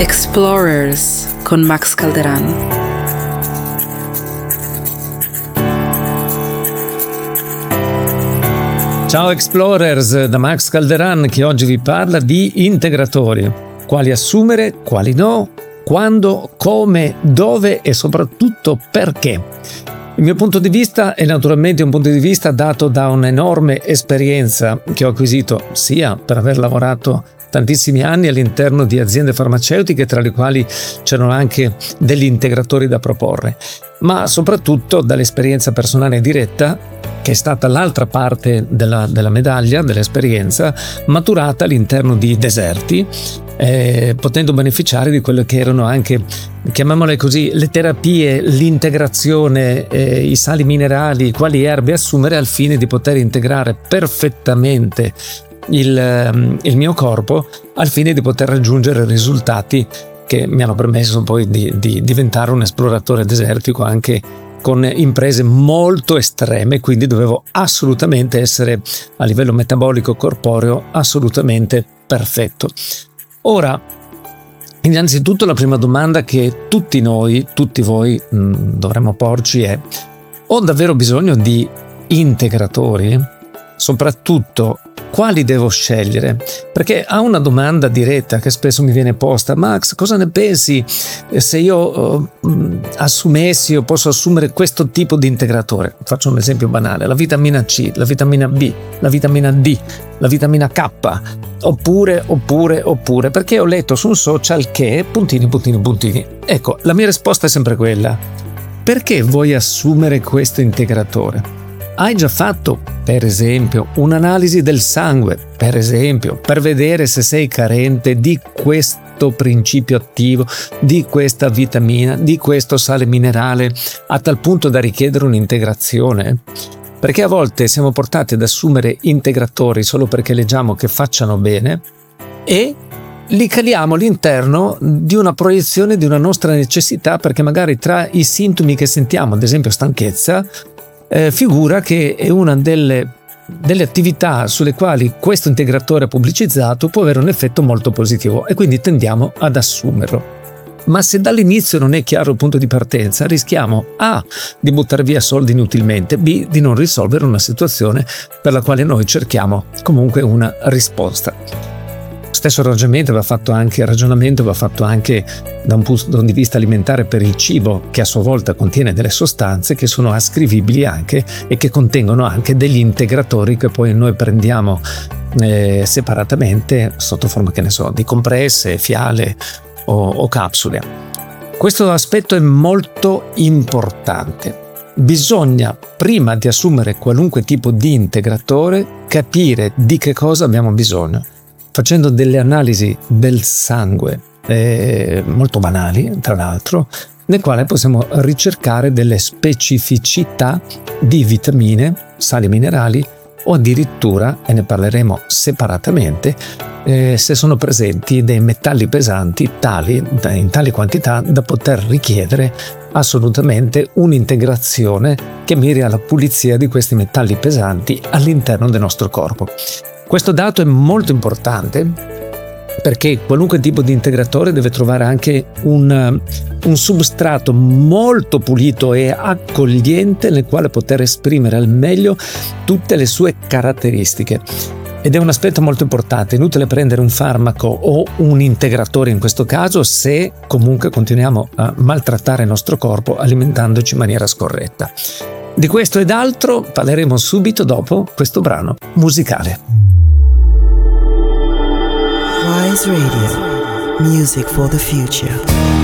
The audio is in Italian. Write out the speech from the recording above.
Explorers con Max Calderan. Ciao Explorers, da Max Calderan che oggi vi parla di integratori. Quali assumere, quali no, quando, come, dove e soprattutto perché. Il mio punto di vista è naturalmente un punto di vista dato da un'enorme esperienza che ho acquisito sia per aver lavorato tantissimi anni all'interno di aziende farmaceutiche, tra le quali c'erano anche degli integratori da proporre, ma soprattutto dall'esperienza personale diretta, che è stata l'altra parte della medaglia, dell'esperienza, maturata all'interno di deserti, potendo beneficiare di quello che erano anche, chiamiamole così, le terapie, l'integrazione, i sali minerali, quali erbe assumere al fine di poter integrare perfettamente il mio corpo, al fine di poter raggiungere risultati che mi hanno permesso poi di diventare un esploratore desertico anche con imprese molto estreme, quindi dovevo assolutamente essere a livello metabolico corporeo assolutamente perfetto. Ora, innanzitutto la prima domanda che tutti noi, tutti voi dovremmo porci è: ho davvero bisogno di integratori? Soprattutto, quali devo scegliere? Perché a una domanda diretta che spesso mi viene posta: Max, cosa ne pensi se io assumessi o posso assumere questo tipo di integratore? Faccio un esempio banale: la vitamina C, la vitamina B, la vitamina D, la vitamina K, oppure, perché ho letto su un social che puntini. Ecco, la mia risposta è sempre quella: perché vuoi assumere questo integratore? Hai già fatto, per esempio, un'analisi del sangue, per esempio, per vedere se sei carente di questo principio attivo, di questa vitamina, di questo sale minerale, a tal punto da richiedere un'integrazione? Perché a volte siamo portati ad assumere integratori solo perché leggiamo che facciano bene e li caliamo all'interno di una proiezione di una nostra necessità, perché magari tra i sintomi che sentiamo, ad esempio stanchezza, figura che è una delle attività sulle quali questo integratore pubblicizzato può avere un effetto molto positivo e quindi tendiamo ad assumerlo. Ma se dall'inizio non è chiaro il punto di partenza, rischiamo A, di buttare via soldi inutilmente, B, di non risolvere una situazione per la quale noi cerchiamo comunque una risposta. Stesso ragionamento va fatto anche da un punto di vista alimentare per il cibo, che a sua volta contiene delle sostanze che sono ascrivibili anche e che contengono anche degli integratori che poi noi prendiamo separatamente sotto forma, che ne so, di compresse, fiale o capsule. Questo aspetto è molto importante. Bisogna, prima di assumere qualunque tipo di integratore, capire di che cosa abbiamo bisogno, facendo delle analisi del sangue molto banali, tra l'altro, nel quale possiamo ricercare delle specificità di vitamine, sali minerali o addirittura, e ne parleremo separatamente, se sono presenti dei metalli pesanti in tali quantità da poter richiedere assolutamente un'integrazione che miri alla pulizia di questi metalli pesanti all'interno del nostro corpo. Questo dato è molto importante perché qualunque tipo di integratore deve trovare anche un substrato molto pulito e accogliente nel quale poter esprimere al meglio tutte le sue caratteristiche. Ed è un aspetto molto importante. Inutile prendere un farmaco o un integratore in questo caso se comunque continuiamo a maltrattare il nostro corpo alimentandoci in maniera scorretta. Di questo ed altro parleremo subito dopo questo brano musicale. Wise Radio, music for the future.